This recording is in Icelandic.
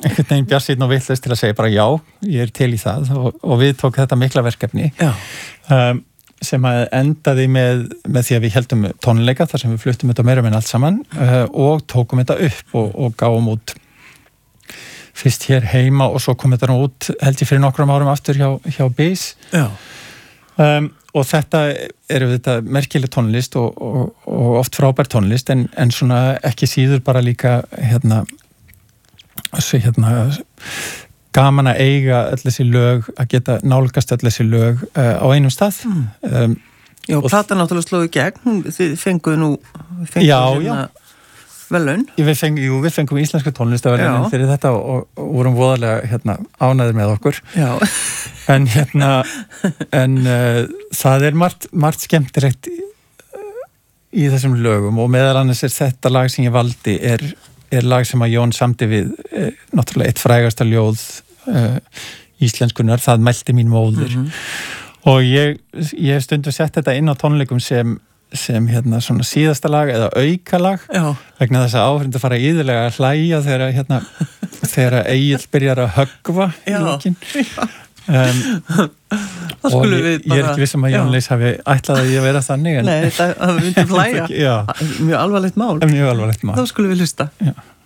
einhvern veginn bjartsýnn og vitlaus til að segja bara já, ég til í það og við tók þetta mikla verkefni sem að endaði með því að við heldum tónleika þar sem við fluttum þetta meira með allt saman og tókum þetta upp og gáum út fyrst hér heima og svo kom þetta nú út held ég fyrir nokkrum árum aftur hjá BIS og þetta þetta merkileg tónlist og oft frábær tónlist en svona ekki síður bara líka gaman að eiga öll þessi lög, að geta nálgast öll þessi lög á einum stað. Já, platan náttúrulega slóði gegn, þið fenguðu verðlaun. Við fengum íslensku tónlistaverðlaun fyrir þetta og vorum voðalega ánægðir með okkur. Já. En það margt skemmtilegt í þessum lögum og meðal annars þetta lag sem ég valdi er lag sem að Jón samdi við náttúrulega eitt frægasta ljóð íslenskunar, það mælti mín móðir og ég hef stundum sett þetta inn á tónleikum sem svona síðasta lag eða aukalag vegna þess að áhrindu fara íðurlega að hlæja þegar Egill byrjar að höggva í lokin og ég ekki viss að Jón Leys hafi ætlað að ég vera þannig Nei, þetta myndi hlæja mjög alvarlegt mál þá skulum við hlusta Já